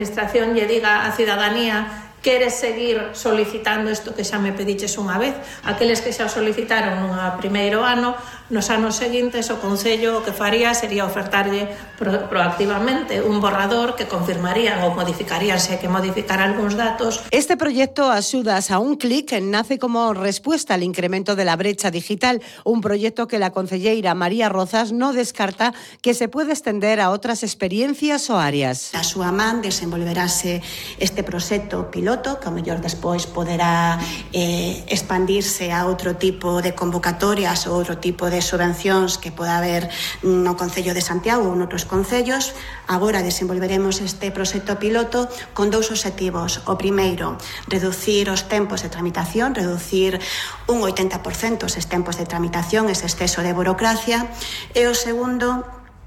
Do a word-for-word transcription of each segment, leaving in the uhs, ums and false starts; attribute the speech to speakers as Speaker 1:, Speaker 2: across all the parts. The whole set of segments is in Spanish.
Speaker 1: Administración lle diga á cidadanía: queres seguir solicitando isto que xa me pediches unha vez? Aqueles que xa solicitaron no primeiro ano, nos anos seguintes o Concello o que faría sería ofertarlle pro, proactivamente un borrador que confirmarían ou modificarían, se hai que modificar algúns datos.
Speaker 2: Este proyecto Axudas a un clic nace como respuesta al incremento de la brecha digital, un proyecto que la concelleira María Rozas no descarta que se puede extender a otras experiencias o áreas.
Speaker 3: A súa man desenvolverase este proxecto piloto que ao mellor despois poderá eh, expandirse a outro tipo de convocatorias ou outro tipo de subvencións que poda haber no Concello de Santiago ou noutros concellos. Agora desenvolveremos este proxecto piloto con dous obxectivos. O primeiro, reducir os tempos de tramitación, reducir un oitenta por cento eses tempos de tramitación, ese exceso de burocracia. E o segundo,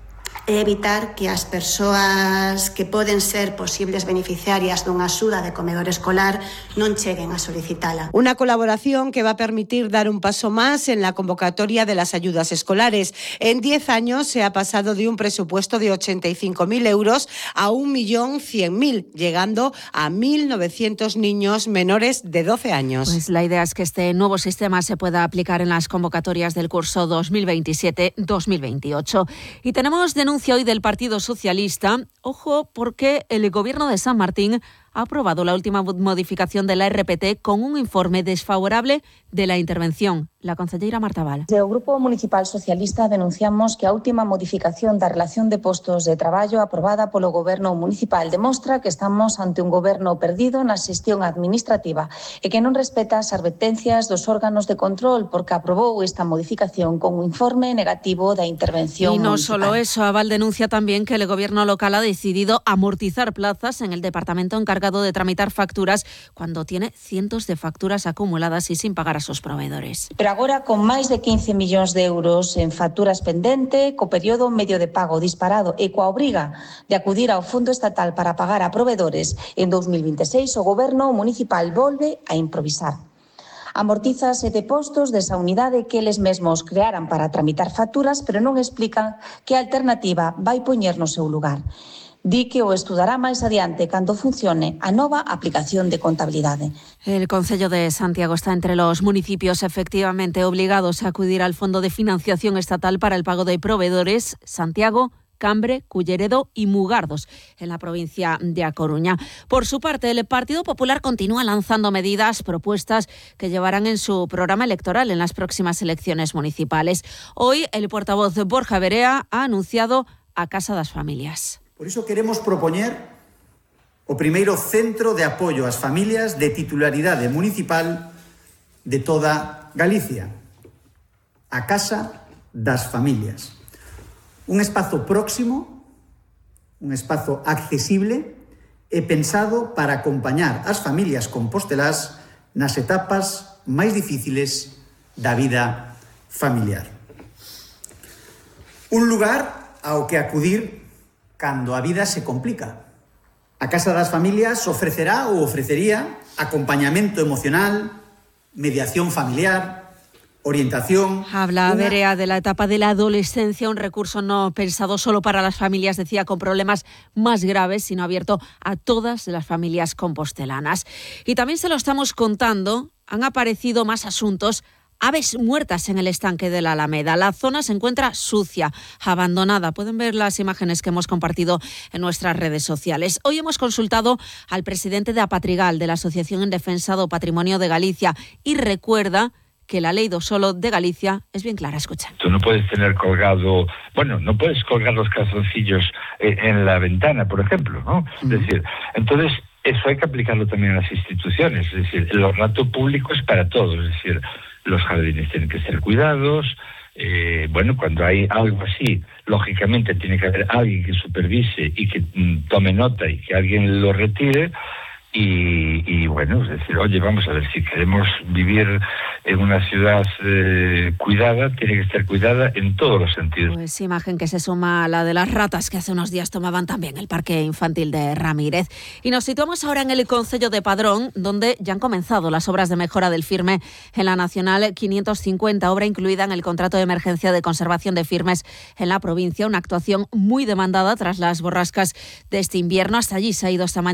Speaker 3: evitar que as persoas que poden ser posibles beneficiarias dunha axuda de comedor escolar non cheguen a solicitala.
Speaker 2: Una colaboración que va a permitir dar un paso más en la convocatoria de las ayudas escolares. En diez años se ha pasado de un presupuesto de ochenta y cinco mil euros a un millón cien mil, llegando a mil novecientos niños menores de doce años.
Speaker 4: Pues la idea es que este nuevo sistema se pueda aplicar en las convocatorias del curso dos mil veintisiete dos mil veintiocho. Y tenemos denuncia hoy del Partido Socialista. Ojo, porque el Gobierno de San Martín ha aprobado la última modificación de la R P T con un informe desfavorable de la intervención. La concelleira Marta Val.
Speaker 5: Desde o Grupo Municipal Socialista denunciamos que a última modificación da relación de postos de traballo aprobada polo Goberno Municipal demostra que estamos ante un goberno perdido na xestión administrativa e que non respeta as advertencias dos órganos de control, porque aprobou esta modificación con un informe negativo da intervención
Speaker 4: municipal. Y no
Speaker 5: municipal.
Speaker 4: solo eso, Aval denuncia también que el Gobierno local ha decidido amortizar plazas en el departamento encargado de tramitar facturas cuando tiene cientos de facturas acumuladas y sin pagar a sus proveedores.
Speaker 5: Pero agora, con máis de quince millóns de euros en facturas pendente, co período medio de pago disparado e coa obriga de acudir ao Fondo Estatal para pagar a proveedores, en dos mil veintiséis o Goberno Municipal volve a improvisar. Amortízase de postos desa unidade que eles mesmos crearan para tramitar facturas, pero non explican que a alternativa vai poñer no seu lugar. Di que o estudará máis adiante cando funcione a nova aplicación de contabilidade.
Speaker 4: El Concello de Santiago está entre los municipios efectivamente obligados a acudir al Fondo de Financiación Estatal para el pago de proveedores. Santiago, Cambre, Culleredo y Mugardos, en la provincia de A Coruña. Por su parte, el Partido Popular continúa lanzando medidas, propuestas que llevarán en su programa electoral en las próximas elecciones municipales. Hoy, el portavoz Borja Verea ha anunciado a Casa das Familias.
Speaker 6: Por iso queremos propoñer o primeiro centro de apoio ás familias de titularidade municipal de toda Galicia, a Casa das Familias. Un espazo próximo, un espazo accesible e pensado para acompañar as familias compostelás nas etapas máis difíciles da vida familiar. Un lugar ao que acudir cando a vida se complica. A Casa das Familias ofrecerá ou ofrecería acompañamento emocional, mediación familiar, orientación.
Speaker 4: Habla
Speaker 6: una...
Speaker 4: Verea de la etapa de la adolescencia, un recurso no pensado solo para las familias, decía, con problemas más graves, sino abierto a todas las familias compostelanas. Y también se lo estamos contando, han aparecido más asuntos. Aves muertas en el estanque de la Alameda. La zona se encuentra sucia, abandonada. Pueden ver las imágenes que hemos compartido en nuestras redes sociales. Hoy hemos consultado al presidente de Apatrigal, de la Asociación en Defensa do Patrimonio de Galicia, y recuerda que la ley do solo de Galicia es bien clara. Escucha.
Speaker 7: Tú no puedes tener colgado, bueno, no puedes colgar los calzoncillos en la ventana, por ejemplo, ¿no? Mm. Es decir, entonces eso hay que aplicarlo también a las instituciones. Es decir, el ornato público es para todos, es decir, los jardines tienen que ser cuidados. Eh, bueno, cuando hay algo así, lógicamente tiene que haber alguien que supervise y que mm, tome nota y que alguien lo retire. Y, y bueno, es decir, oye, vamos a ver, si queremos vivir en una ciudad eh, cuidada, tiene que estar cuidada en todos los sentidos.
Speaker 4: Pues imagen que se suma a la de las ratas que hace unos días tomaban también el parque infantil de Ramírez. Y nos situamos ahora en el concello de Padrón, donde ya han comenzado las obras de mejora del firme en la Nacional quinientos cincuenta, obra incluida en el contrato de emergencia de conservación de firmes en la provincia, una actuación muy demandada tras las borrascas de este invierno. Hasta allí se ha ido esta mañana